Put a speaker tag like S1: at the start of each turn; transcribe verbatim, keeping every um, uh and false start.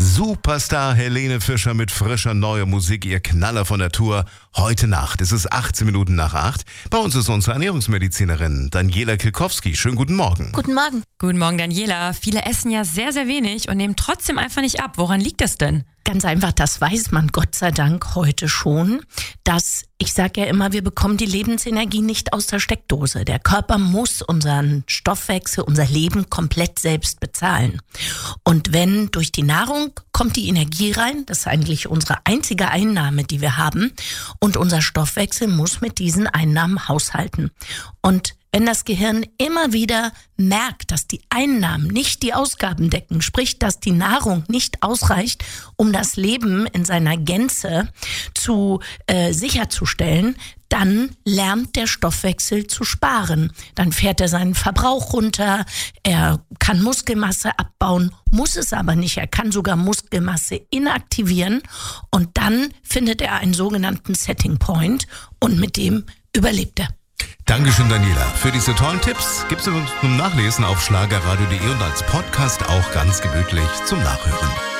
S1: Superstar Helene Fischer mit frischer neuer Musik, ihr Knaller von der Tour. Heute Nacht, es ist achtzehn Minuten nach acht. Bei uns ist unsere Ernährungsmedizinerin Daniela Kilkowski. Schönen guten Morgen.
S2: Guten Morgen.
S3: Guten Morgen, Daniela. Viele essen ja sehr, sehr wenig und nehmen trotzdem einfach nicht ab. Woran liegt das denn?
S2: Ganz einfach, das weiß man Gott sei Dank heute schon, dass, ich sage ja immer, wir bekommen die Lebensenergie nicht aus der Steckdose. Der Körper muss unseren Stoffwechsel, unser Leben komplett selbst bezahlen. Und wenn durch die Nahrung kommt die Energie rein, das ist eigentlich unsere einzige Einnahme, die wir haben, und unser Stoffwechsel muss mit diesen Einnahmen haushalten. Und wenn das Gehirn immer wieder merkt, dass die Einnahmen nicht die Ausgaben decken, sprich, dass die Nahrung nicht ausreicht, um das Leben in seiner Gänze zu äh, sicherzustellen, dann lernt der Stoffwechsel zu sparen. Dann fährt er seinen Verbrauch runter, er kann Muskelmasse abbauen, muss es aber nicht. Er kann sogar Muskelmasse inaktivieren und dann findet er einen sogenannten Setting Point und mit dem überlebt er.
S1: Dankeschön, Daniela. Für diese tollen Tipps gibt es uns zum Nachlesen auf schlagerradio punkt de und als Podcast auch ganz gemütlich zum Nachhören.